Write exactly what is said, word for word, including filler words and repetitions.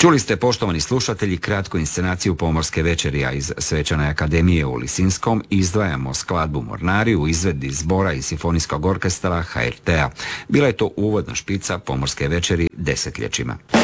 Čuli ste, poštovani slušatelji, kratku inscenaciju Pomorske večeri, a iz Svečane akademije u Lisinskom izdvajamo skladbu Mornari u izvedbi zbora i simfonijskog orkestra H R T-a. Bila je to uvodna špica Pomorske večeri desetljećima.